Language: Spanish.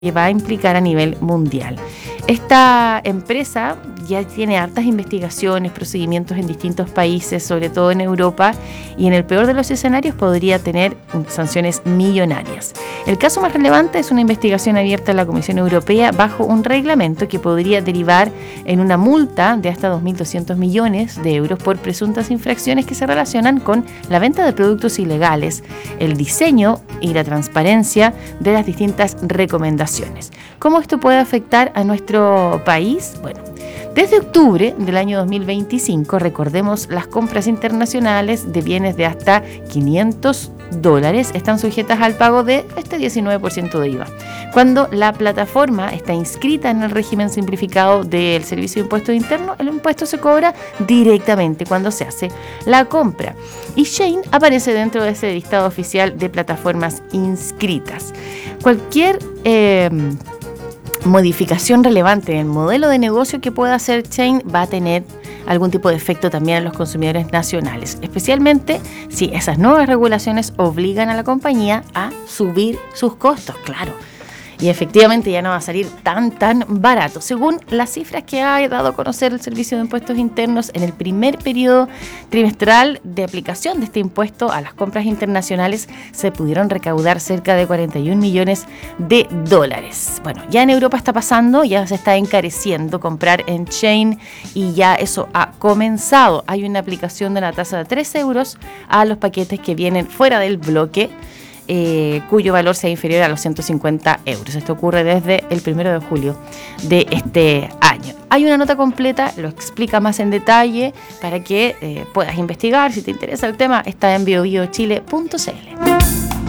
que va a implicar a nivel mundial. Esta empresa ya tiene hartas investigaciones, procedimientos en distintos países, sobre todo en Europa, y en el peor de los escenarios podría tener sanciones millonarias. El caso más relevante es una investigación abierta en la Comisión Europea bajo un reglamento que podría derivar en una multa de hasta 2.200 millones de euros por presuntas infracciones que se relacionan con la venta de productos ilegales, el diseño y la transparencia de las distintas recomendaciones. ¿Cómo esto puede afectar a nuestro país? Bueno, desde octubre del año 2025, recordemos, las compras internacionales de bienes de hasta $500 están sujetas al pago de este 19% de IVA. Cuando la plataforma está inscrita en el régimen simplificado del Servicio de Impuestos Internos, el impuesto se cobra directamente cuando se hace la compra. Y Shein aparece dentro de ese listado oficial de plataformas inscritas. Cualquier modificación relevante en el modelo de negocio que pueda hacer Shein va a tener algún tipo de efecto también en los consumidores nacionales, especialmente si esas nuevas regulaciones obligan a la compañía a subir sus costos, claro. Y efectivamente ya no va a salir tan barato. Según las cifras que ha dado a conocer el Servicio de Impuestos Internos, en el primer periodo trimestral de aplicación de este impuesto a las compras internacionales se pudieron recaudar cerca de $41 millones. Bueno, ya en Europa está pasando, ya se está encareciendo comprar en Shein y ya eso ha comenzado. Hay una aplicación de una tasa de 3 euros a los paquetes que vienen fuera del bloque, cuyo valor sea inferior a los 150 euros. Esto ocurre desde el 1 de julio de este año. Hay una nota completa, lo explica más en detalle para que puedas investigar. Si te interesa el tema, está en biobiochile.cl.